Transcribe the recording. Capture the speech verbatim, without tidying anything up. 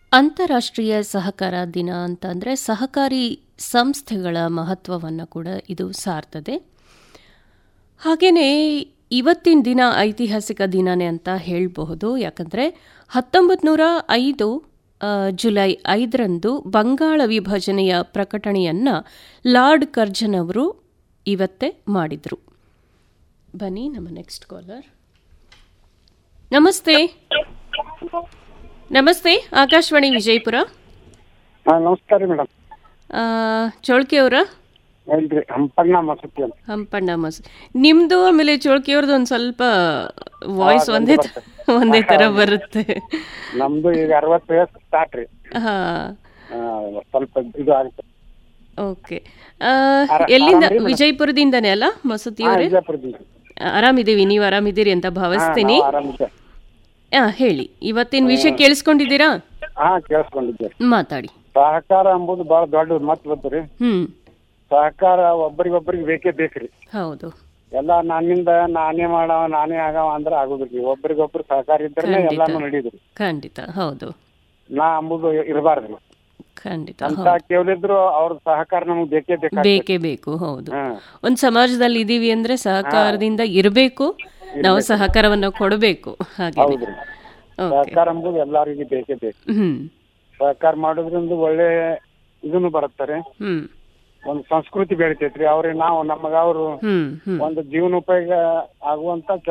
ಅಂತಾರಾಷ್ಟ್ರೀಯ ಸಹಕಾರ ದಿನ ಅಂತಂದರೆ ಸಹಕಾರಿ ಸಂಸ್ಥೆಗಳ ಮಹತ್ವವನ್ನು ಕೂಡ ಇದು ಸಾರ್ತದೆ. ಹಾಗೆಯೇ ಇವತ್ತಿನ ದಿನ ಐತಿಹಾಸಿಕ ದಿನನೇ ಅಂತ ಹೇಳಬಹುದು. ಯಾಕಂದರೆ ಹತ್ತೊಂಬತ್ತು ನೂರ ಐದು ಜುಲೈ ಐದರಂದು ಬಂಗಾಳ ವಿಭಜನೆಯ ಪ್ರಕಟಣೆಯನ್ನು ಲಾರ್ಡ್ ಕರ್ಜನ್ ಅವರು ಇವತ್ತೇ ಮಾಡಿದರು. ಬನ್ನಿ ನಮ್ಮ ನೆಕ್ಸ್ಟ್ ಕಾಲರ್. ನಮಸ್ತೆ. ನಮಸ್ತೆ, ಆಕಾಶವಾಣಿ ವಿಜಯಪುರ. ನಮಸ್ಕಾರ ಮೇಡಮ್. ಚೋಳ್ಕೆ ಅವರ ಹಂಪಣ್ಣ ಮಸೂತಿ ಅಂತ. ಹಂಪಣ್ಣ ಮಸೂತಿ ನಿಮ್ದು, ಆಮೇಲೆ ಚೋಳ್ಕೆಯವ್ರದ್ದು ಒಂದು ಸ್ವಲ್ಪ ವಾಯ್ಸ್ ಒಂದೇ ಒಂದೇ ತರ ಬರುತ್ತೆ. ನಮ್ದು ಈಗ ಅರವತ್ತು ವಯಸ್ಸು ಸ್ಟಾರ್ಟ್ ರೀ. ಹಾ, ಸ್ವಲ್ಪ ಇದು ಆಗುತ್ತೆ. ಓಕೆ. ಎಲ್ಲಿಂದ? ವಿಜಯಪುರದಿಂದನೇ ಅಲ್ಲ ಮಸೂತಿ ಅವರೇ? ಆರಾಮಿದ್ದೀವಿ, ನೀವು ಆರಾಮಿದ್ದೀರಿ ಅಂತ ಭಾವಿಸ್ತೀನಿ. ಹಾ, ಹೇಳಿ, ಇವತ್ತಿನ ವಿಷಯ ಕೇಳಿಸ್ಕೊಂಡಿದ್ದೀರಾ? ಹಾ, ಕೇಳಿಸ್ಕೊಂಡಿದ್ದೀರಿ. ಮಾತಾಡಿ. ಸಹಕಾರ ಎಂಬುದು ಬಹಳ ದೊಡ್ಡ ಮಹತ್ವದ್ದು ರೀ. ಹ್ಮ್ ಸಹಕಾರ ಒಬ್ಬರಿಗೊಬ್ಬರಿಗೆ ಬೇಕೇ ಬೇಕ್ರಿ. ಹೌದು. ಎಲ್ಲ ನನ್ನಿಂದ ನಾನೇ ಮಾಡವ ನಾನೇ ಆಗವ ಅಂದ್ರೆ ಆಗುದಿಲ್ರಿ. ಒಬ್ಬರಿಗೊಬ್ರು ಸಹಕಾರ ಇದ್ರೆ ಎಲ್ಲಾನು ನಡೀದ್ರಿ. ಖಂಡಿತ. ಹೌದು. ನಾ ಎಂಬುದು ಇರಬಾರ್ದ್ರಿ. ಖಂಡಿತ. ಅಂತ ಕೇಳಿದ್ರು ಅವ್ರ ಸಹಕಾರ ನಮ್ಗೆ ಬೇಕೇ ಬೇಕು. ಬೇಕೇ ಬೇಕು. ಹೌದು. ಒಂದ್ ಸಮಾಜದಲ್ಲಿ ಇದೀವಿ ಅಂದ್ರೆ ಸಹಕಾರದಿಂದ ಇರಬೇಕು, ನಾವು ಸಹಕಾರವನ್ನು ಕೊಡಬೇಕು. ಹಾಗೆ ಸಹಕಾರ ಎಂಬುದು ಎಲ್ಲರಿಗೂ ಬೇಕೇ ಬೇಕು. ಹ್ಮ್ ಸಹಕಾರ ಮಾಡೋದ್ರಿಂದ ಒಳ್ಳೆ ಇದನ್ನು ಬರುತ್ತಾರೆ. ಹ್ಮ್ ಒಂದು ಸಂಸ್ಕೃತಿ ಬೆಳಿತೈತ್ರಿ. ಅವ್ರಿಗೆ ನಾವು ನಮಗ ಅವರು ಒಂದು ಜೀವನೋಪಯೋಗ ಆಗುವಂತ